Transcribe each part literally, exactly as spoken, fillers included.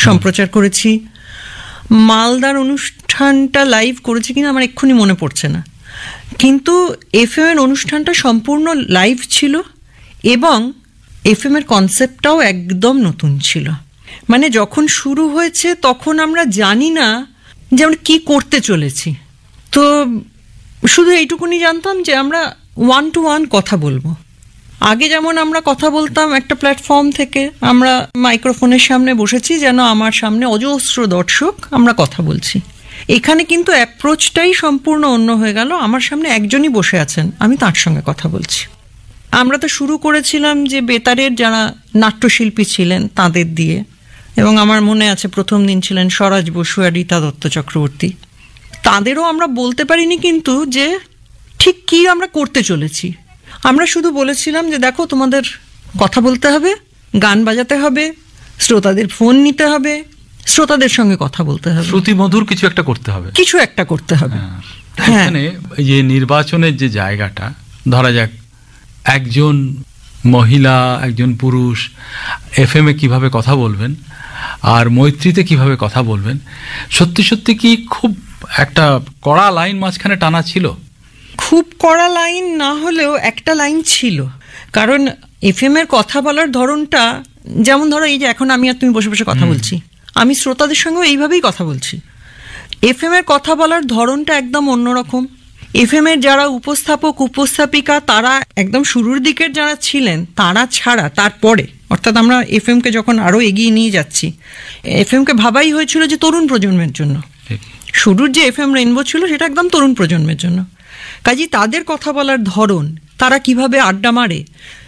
সম্প্রচার করেছি। মালদার অনুষ্ঠানটা লাইভ করেছি কিনা আমার এক্ষুনি মনে পড়ছে না, কিন্তু এফএম এর অনুষ্ঠানটা সম্পূর্ণ লাইভ ছিল এবং এফএম এর কনসেপ্টটাও একদম নতুন ছিল। মানে যখন শুরু হয়েছে তখন আমরা জানি না যে আমরা কি করতে চলেছি, তো শুধু এইটুকুনি জানতাম যে আমরা ওয়ান টু ওয়ান কথা বলবো। আগে যেমন আমরা কথা বলতাম একটা প্ল্যাটফর্ম থেকে, আমরা মাইক্রোফোনের সামনে বসেছি যেন আমার সামনে অজস্র দর্শক, আমরা কথা বলছি। এখানে কিন্তু অ্যাপ্রোচটাই সম্পূর্ণ অন্য হয়ে গেল। আমার সামনে একজনই বসে আছেন, আমি তার সঙ্গে কথা বলছি। আমরা তো শুরু করেছিলাম যে বেতারের যারা নাট্যশিল্পী ছিলেন তাদের দিয়ে, এবং আমার মনে আছে প্রথম দিন ছিলেন স্বরাজ বসু আর রীতা দত্ত চক্রবর্তী। তাদেরও আমরা বলতে পারিনি কিন্তু যে ঠিক কি আমরা করতে চলেছি। আমরা শুধু বলেছিলাম যে দেখো, তোমাদের কথা বলতে হবে, গান বাজাতে হবে, শ্রোতাদের ফোন নিতে হবে, শ্রোতাদের সঙ্গে কথা বলতে হবে, শ্রুতি মধুর কিছু একটা করতে হবে, কিছু একটা করতে হবে। এখানে যে নির্বাচনের যে জায়গাটা, ধরা যাক একজন মহিলা একজন পুরুষ এফএম এ কিভাবে কথা বলবেন আর মৈত্রীতে কিভাবে কথা বলবেন, সত্যি সত্যি কি খুব একটা কড়া লাইন মাঝখানে টানা ছিল? খুব কড়া লাইন না হলেও একটা লাইন ছিল, কারণ এফএম এর কথা বলার ধরনটা যেমন ধরো এই যে এখন আমি আর তুমি বসে বসে কথা বলছি, আমি শ্রোতাদের সঙ্গেও এইভাবেই কথা বলছি। এফএম এর কথা বলার ধরনটা একদম অন্যরকম। এফএম এর যারা উপস্থাপক উপস্থাপিকা তারা একদম শুরুর দিকের যারা ছিলেন তারা ছাড়া তারপরে, অর্থাৎ আমরা এফএম কে যখন আরো এগিয়ে নিয়ে যাচ্ছি, এফএম কে ভাবাই হয়েছিল যে তরুণ প্রজন্মের জন্য। শুরুর যে এফএম রেইনবো ছিল সেটা একদম তরুণ প্রজন্মের জন্য। কাজেই তাদের কথা বলার ধরন, তারা কিভাবে আড্ডা মারে,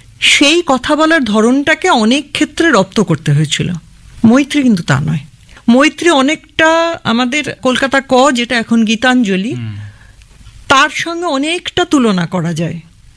সেই কথা বলার ধরনটাকে অনেক ক্ষেত্রে রপ্ত করতে হয়েছিল। মৈত্রী কিন্তু তা নয়। মৈত্রী অনেকটা আমাদের কলকাতা ক, যেটা এখন গীতাঞ্জলি, তার সঙ্গে অনেকটা তুলনা করা যায়।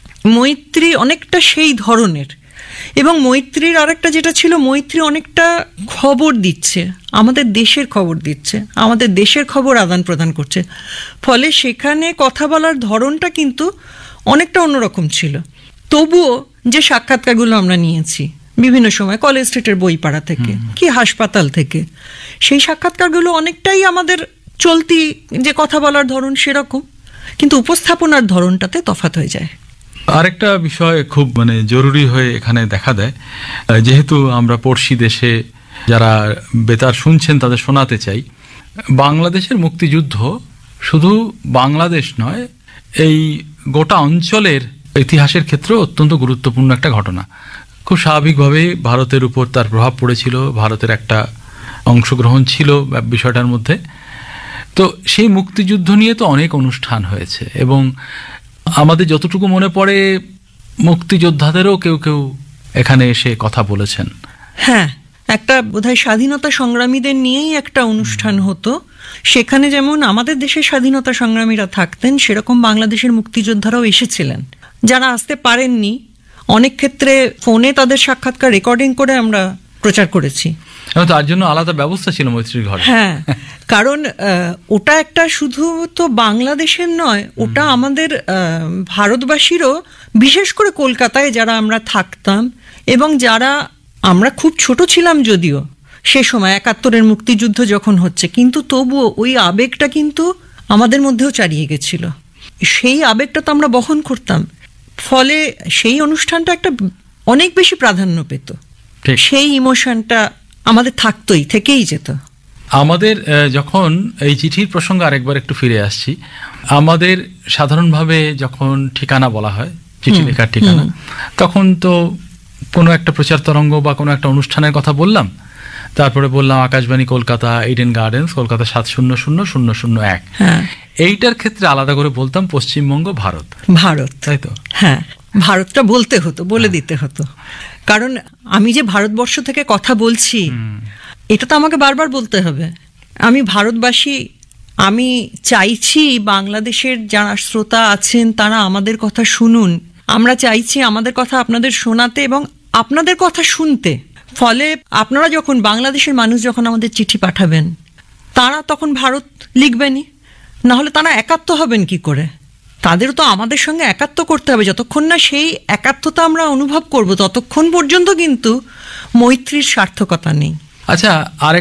মৈত্রী অনেকটা সেই ধরনের। এবং মৈত্রীর আরেকটা যেটা ছিল, মৈত্রী অনেকটা খবর দিচ্ছে, আমাদের দেশের খবর দিচ্ছে, আমাদের দেশের খবর আদান প্রদান করছে। ফলে সেখানে কথা বলার ধরনটা কিন্তু অনেকটা অন্যরকম ছিল। তবুও যে সাক্ষাৎকারগুলো আমরা নিয়েছি বিভিন্ন সময়, কলেজ স্ট্রিটের বইপাড়া থেকে কি হাসপাতাল থেকে, সেই সাক্ষাৎকারগুলো অনেকটাই আমাদের চলতি যে কথা বলার ধরন সেরকম, কিন্তু উপস্থাপনার ধরনটাতে তফাৎ হয়ে যায়। আরেকটা বিষয় খুব মানে জরুরি হয়ে এখানে দেখা দেয়, যেহেতু আমরা পড়শি দেশে যারা বেতার শুনছেন তাদের শোনাতে চাই, বাংলাদেশের মুক্তিযুদ্ধ শুধু বাংলাদেশ নয়, এই গোটা অঞ্চলের ইতিহাসের ক্ষেত্রে অত্যন্ত গুরুত্বপূর্ণ একটা ঘটনা। খুব স্বাভাবিকভাবেই ভারতের উপর তার প্রভাব পড়েছিল, ভারতের একটা অংশগ্রহণ ছিল বিষয়টার মধ্যে। তো সেই মুক্তিযুদ্ধ নিয়ে তো অনেক অনুষ্ঠান হয়েছে, এবং আমাদের যতটুকু মনে পড়ে মুক্তিযোদ্ধাদেরও কেউ কেউ এখানে এসে কথা বলেছেন। হ্যাঁ, একটা বোধহয় স্বাধীনতা সংগ্রামীদের নিয়েই একটা অনুষ্ঠান হতো। সেখানে যেমন আমাদের দেশের স্বাধীনতা সংগ্রামীরা থাকতেন, সেরকম বাংলাদেশের মুক্তিযোদ্ধারাও এসেছিলেন। যারা আসতে পারেননি, অনেক ক্ষেত্রে ফোনে তাদের সাক্ষাৎকার রেকর্ডিং করে আমরা প্রচার করেছি। তার জন্য আলাদা ব্যবস্থা ছিল মৈত্রীর ঘরে। হ্যাঁ, কারণ ওটা একটা শুধু তো বাংলাদেশের নয়, ওটা আমাদের ভারতবাসীরও, বিশেষ করে কলকাতায় যারা আমরা থাকতাম এবং যারা আমরা খুব ছোট ছিলাম যদিও সে সময়, একাত্তরের মুক্তিযুদ্ধ যখন হচ্ছে, কিন্তু তবুও ওই আবেগটা কিন্তু আমাদের মধ্যেও চারিয়ে গেছিল। সেই আবেগটা তো আমরা বহন করতাম, ফলে সেই অনুষ্ঠানটা একটা অনেক বেশি প্রাধান্য পেত। সেই ইমোশনটা আমাদের থাকতোই, থেকেই যেত। আমাদের যখন এই চিঠির প্রসঙ্গে আরেকবার একটু ফিরে আসছি, আমাদের সাধারণভাবে যখন ঠিকানা বলা হয়, চিঠি লেখার ঠিকানা, তখন তো কোনো একটা প্রচার তরঙ্গ বা কোনো একটা অনুষ্ঠানের কথা বললাম, তারপরে বললাম আকাশবাণী কলকাতা, ইডেন গার্ডেন্স কলকাতা সাত শূন্য শূন্য শূন্য শূন্য এক। এইটার ক্ষেত্রে আলাদা করে বলতাম পশ্চিমবঙ্গ ভারত। ভারত, তাই তো? হ্যাঁ, ভারতটা বলতে হতো, বলে দিতে হতো, কারণ আমি যে ভারতবর্ষ থেকে কথা বলছি এটা তো আমাকে বারবার বলতে হবে। আমি ভারতবাসী, আমি চাইছি বাংলাদেশের যারা শ্রোতা আছেন তারা আমাদের কথা শুনুন। আমরা চাইছি আমাদের কথা আপনাদের শোনাতে এবং আপনাদের কথা শুনতে। ফলে আপনারা যখন, বাংলাদেশের মানুষ যখন আমাদের চিঠি পাঠাবেন, তারা তখন ভারত লিখবেনই, না হলে তারা একাত্ম হবেন কি করে? তাদেরও তো আমাদের সঙ্গে একাত্ম করতে হবে। যতক্ষণ না সেই একাত্মতা আমরা অনুভব করব, ততক্ষণ পর্যন্ত কিন্তু মৈত্রীর সার্থকতা নেই। আচ্ছা, আর